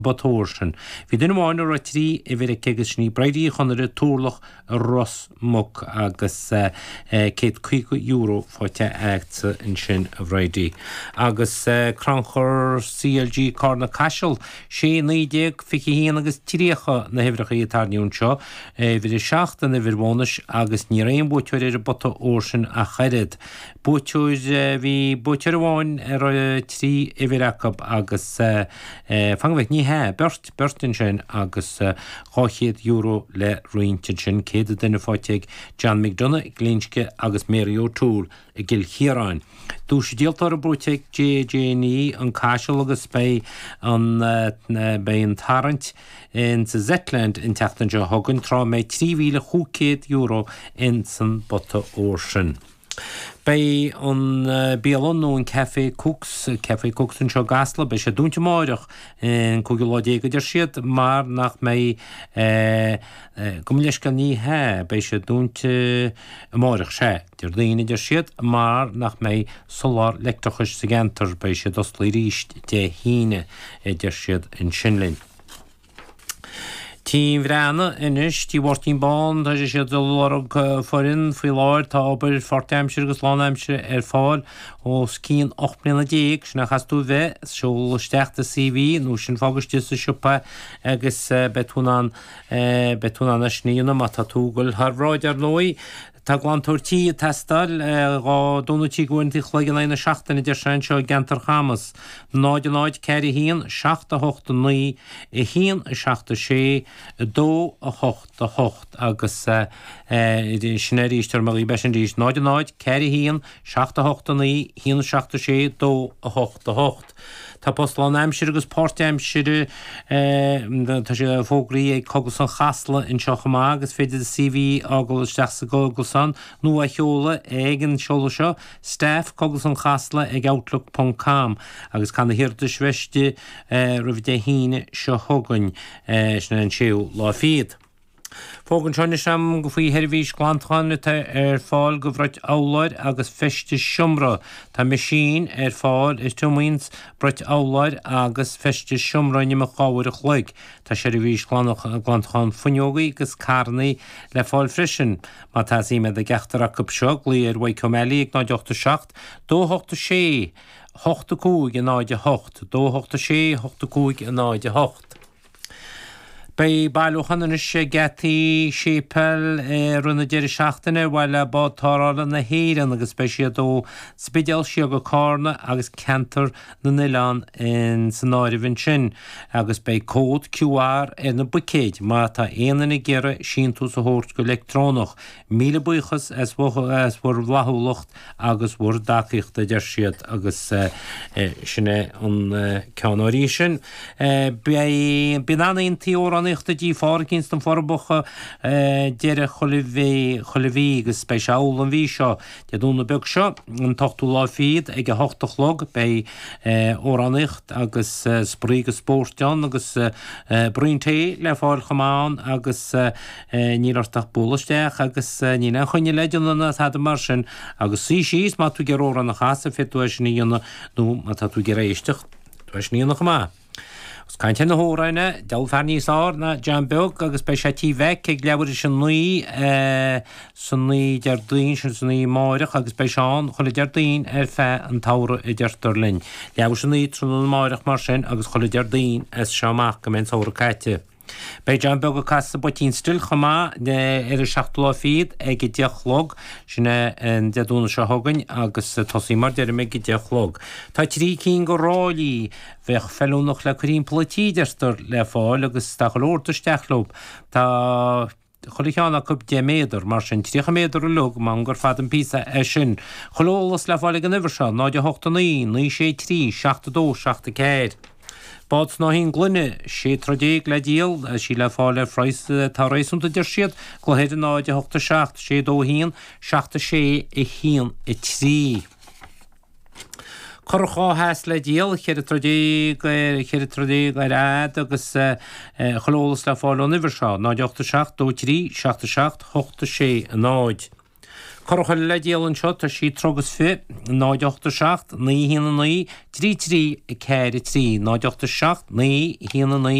Botóirsin. Bhí duine máin ar trí I bhir cegus ní breidí chunir túlach Ross Muck agus €100 fáte agta in sin a bhreidí. Agus cranchor CLG Carna Cashel sé 90 fici híana agus tíreacha na hebhracha I tarniún seo. Bhir seachta na bhirmónas agus ní réon búteir ar Botóirsin a chairid. Búteir bhí búteir amháin ar trí I bhir acab agus fangmhaith ní Bertin sin agus €100 le rointin sin céad duine fáteig John McDonough Glínske agus Mary O'Toole I Gil Chiaráin. Dús díaltar a brúteig JJ an Cashel agus bei an Tarrant in sa Zetland in teachtan jo hogan trá mé €3,500 in san Botóirsin. Bei an Bialonú an Café Cooks an seo gasla bei sé dúnte máireach in cúgiláidéige idir siad mar nach mé gomleisca ní bei sé dúnte máireach sé. Dir líine idir siad mar nach mé solar lectrachas sa gentar bei sé doslí ríist de híine idir siad in sinlinn. Tím Vrana inis tí bhirtín bán tá sé siad lorg forin faoi láir tá obair fortaimsir agus lánaimsir fáil ó cín 8 bliana déag sinna chasú bheith seolaisteachta CV nó sin fágastí sa siúpa agus betúnan sníonna má tá túgal Harráid ar nói. Tá glantortí testal gá dúnatí gúintí chluigean leina seachtain idir sein seo gentar chamas. Náid ceiri híon 7-8 I híon 7-6 2 a 8 agus sinna ríistar mar í besin ríist náid ceiri híon 7-8 híon 7-6 2 a 8. Tá postláin aimsir agus pórtaimsir tá sé fógraí cogus an chasla in seo chamá agus féidir CV ágal isteach sa gogus nu a cheola eigen seola seo staff cogus an chasla ag outlook.com agus can na hirta sveste rih de híine seo hogan sna an séú lá fiad. Fógan seáinne sem go faoi heirhís glantáinna fáil go bhráid áláid agus feiste siomra. Tá misín fáil is tumaoins bráid áláid agus feiste siomra ní cháir a chluig. Tá sé bhís glantáin funeogaí agus carnaí le fáil frisin. Má tá í me a geachtar a cup seo lí ar bhaid comelí ag 9-8 2-8 8 in 9-8 2-8 8 in 9-8. Bei bailúchan sé getí sépel runna déir seachtainna bhile bátárála na héirean agus bei siad ó spideal siag go cárna agus cantar na Nilán in san áirihn sin agus bei cód QR na bucéid má tá éanana gera síntú sa hórt go electrónach míle buchas as bhór lahúlacht agus bhór dacicht a deir siad agus sinna an ceanóirí sin. Bíanaíon tíóran Ichta dí fárgins an forbocha deire choleví agus bei seáil an bhí seo de dúna beg seo an tochtú lá fiad ag 8 log bei óranicht agus sprígus spórteán agus brúntaí le fáil chamáin agus níartach bólasteach agus ní na chuine leidirna had mar sin agus síos má tú gur óran na chasa féú sin íonna nó má tá tú gur éisteach tuis níonna chamá. Cainte na hóraine delfarní sár na John Bug agus bei sé veic ag leabhar sin nuí san nuí deardaín sin san nuí máireach agus bei seán chola deardaín fe an tára I deartar linn. Leabhar sin nuí trúna máireach mar sin agus chola deardaín seamach go men tára caite. Bei John Bug a casa botín stil chamá ar 7 fiad ag 10 log sinna an deadúna se hogan agus tosí mar deir me 10 log. Tá trí cín go ráilí bheith fellúnach le chuín politíidirstar le fáil agus stachalórtasteachlób tá cholichána cup 10 méadar mar sin 3 méadar lug man gur fad an písa sin. Cholólas le fáil an iver se 9-8 ní sé 3 7-2 7 Bád ná hín glunne sé trodéag le díal sí le fáile freiis tá réisúnta dir siad chluhéidir 9-8 sé dó hín 7 hín 3. Chorchá heas le díal chéir trodéag ar ad agus cholólas le fáil an iver se 9-8 3 7 8 8 9. Corcha le déalann seo tá sí trogus fi 986 9 trí trí ceir trí 986 9 9